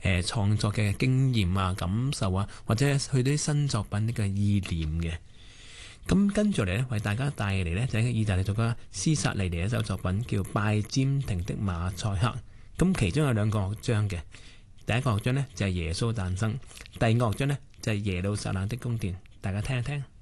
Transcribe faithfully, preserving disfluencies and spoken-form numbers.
誒創作嘅經驗啊、感受啊，或者佢啲新作品呢個意念嘅。咁跟住嚟呢，為大家帶嚟呢，就係意大利作家斯薩利尼一首作品叫《拜占庭的馬賽克》。咁其中有兩個樂章嘅，第一個樂章呢，就係耶穌誕生，第二個樂章呢，就係耶路撒冷的宮殿。大家聽一聽。